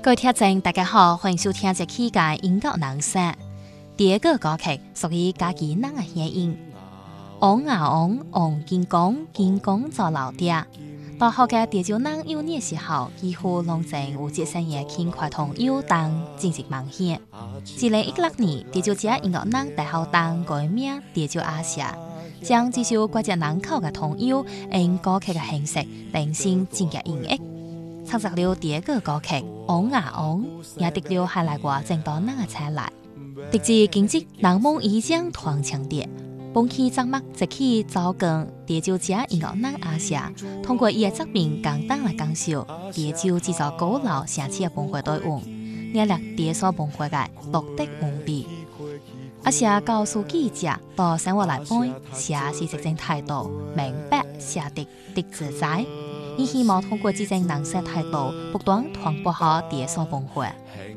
各位聽眾，大家好，歡迎收聽這期嘅音樂人生。第一個歌曲屬於家己人嘅聲音。王啊王，王建功，建功做老爹。大學嘅潮州人幼年時候，幾乎攏曾有接生嘅輕快同友當進行冒險。2016年，潮州籍音樂人大學當改名潮州亞夏，將這首國際人口嘅童謠用歌曲嘅形式呈現正確演繹。創作了第一個歌曲《王啊王》，也得了海內外眾多人嘅青睞。直至今日，人們依將傳唱碟，本期節目即去找跟潮州籍音樂人亞夏，通過伊嘅作品簡單來介紹潮州製造高樓城市嘅文化內容，領略潮州文化嘅獨特風味。亞夏告訴記者，到生活內邊，寫是一種態度，明白寫得自在。伊希望通過這種人生態度，不斷傳播好潮州文化。